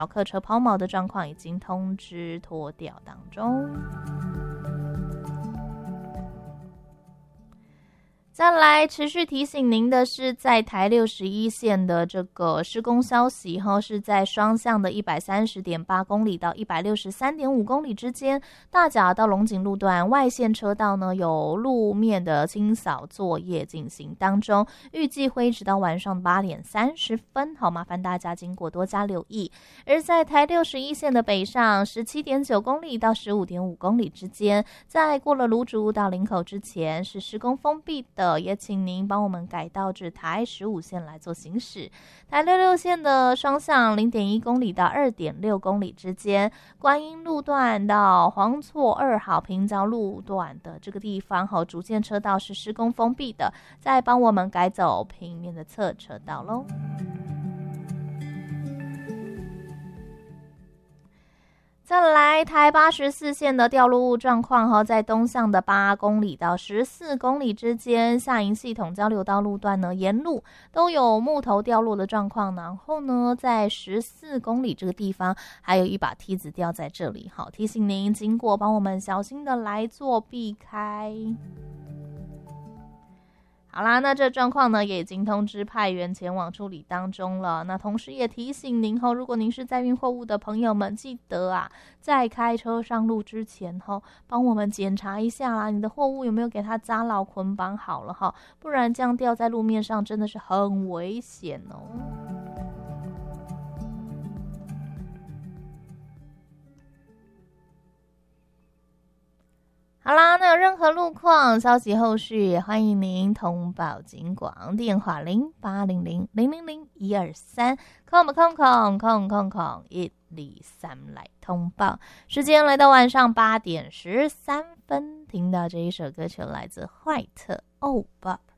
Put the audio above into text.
客车抛锚的状况已经通知拖吊当中。再来持续提醒您的是，在台61线的这个施工消息是在双向的 130.8 公里到 163.5 公里之间，大甲到龙井路段外线车道呢有路面的清扫作业进行当中，预计会一直到晚上8点30分，好，麻烦大家经过多加留意。而在台61线的北上 17.9 公里到 15.5 公里之间，在过了芦竹到林口之前是施工封闭的，也请您帮我们改道至台15线来做行驶。台66线的双向 0.1 公里到 2.6 公里之间，观音路段到黄厝2号平交路段的这个地方主线车道是施工封闭的，再帮我们改走平面的侧车道咯。再来台84线的掉落物状况在东向的8公里到14公里之间，下营系统交流道路段呢沿路都有木头掉落的状况，然后呢在14公里这个地方还有一把梯子掉在这里，好，提醒您经过帮我们小心的来做避开。好啦，那这状况呢也已经通知派员前往处理当中了。那同时也提醒您如果您是载运货物的朋友们，记得在开车上路之前帮我们检查一下啦，你的货物有没有给它扎牢捆绑好了不然这样掉在路面上真的是很危险哦。好啦，那有任何路况消息后续也欢迎您通报警广，电话0800000123，空123来通报。时间来到晚上8点13分，听到这一首歌曲来自坏特欧巴。